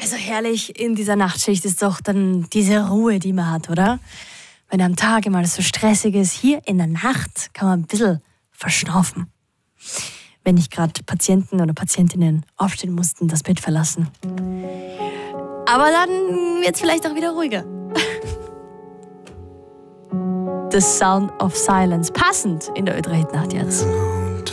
Also herrlich in dieser Nachtschicht ist doch dann diese Ruhe, die man hat, oder? Wenn am Tag immer so stressig ist, hier in der Nacht kann man ein bisschen verschnaufen. Wenn nicht gerade Patienten oder Patientinnen aufstehen mussten, das Bett verlassen. Aber dann wird es vielleicht auch wieder ruhiger. The Sound of Silence, passend in der Ö3-Nacht jetzt.